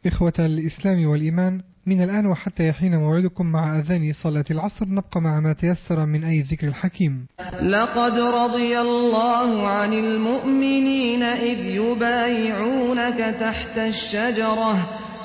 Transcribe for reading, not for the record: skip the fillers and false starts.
إخوة الإسلام والإيمان، من الآن وحتى يحين موعدكم مع أذان صلاة العصر نبقى مع ما تيسر من أي ذكر الحكيم. لقد رضي الله عن المؤمنين إذ يبايعونك تحت الشجرة